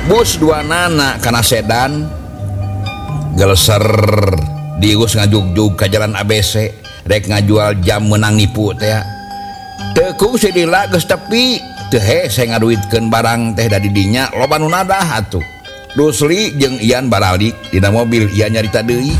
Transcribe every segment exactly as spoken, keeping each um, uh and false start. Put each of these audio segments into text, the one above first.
bus dua nana karena sedan gelser dius ngajuk-juk ke jalan A B C rek ngajual jam menang nipu teh tekung sedila geus tepi teu hese ngaduitkeun barang teh da di dinya loba nu nadah atuh. Rusli jeung Ian baralik dina mobil Ian nyarita deui.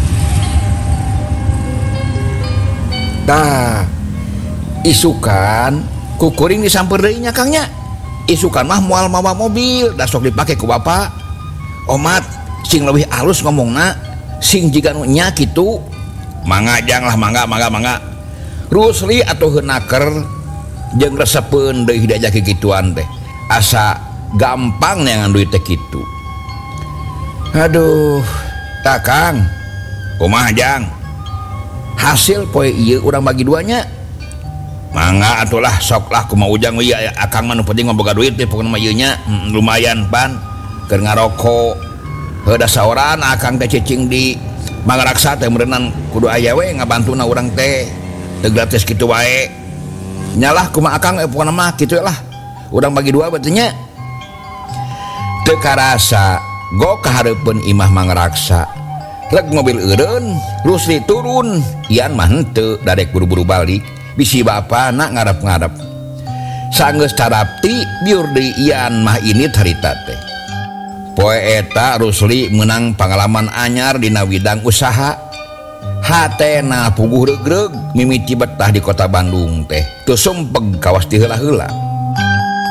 Tah isukan kukuring disamper deui nya Kang nya. Isukan mah moal mawa mobil da sok dipake ku bapa. Omat sing leuwih alus ngomongna sing jiga nu nya kitu. Mangga jang lah mangga mangga mangga. Rusli atuh heunaker jeung resepeun deui diajak kikituan teh. Asa gampang neangan duit teh kitu. Aduh, tak Kang. Kumaha jang? Hasil poe ieu urang bagi duanya. Mangga atulah sok lah kumaha ujang we akang mah nu penting mah boga duit teh pokona mah ieu nya lumayan pan keur ngarokok. Heuda saoran akang teh cicing di Manggaraksa teh meureunnan kudu aya we ngabantuna urang teh. Teu gratis kitu wae. Nyalah kumaha akang pokona mah kitu lah. Urang bagi dua berarti nya. Teu karasa go kahareupeun imah Manggaraksa. Reg mobil eureun, Rusli turun, Ian mah henteu dadek buru-buru balik. Bisi bapana ngarep-ngarep. Sanggeus tarapti biur deui Ian mah ini harita teh. Poe eta Rusli menang pengalaman anyar dina widang usaha. Hatena puguh regreg mimiti betah di kota Bandung teh. Teu sumpeg kawas ti heula-heula.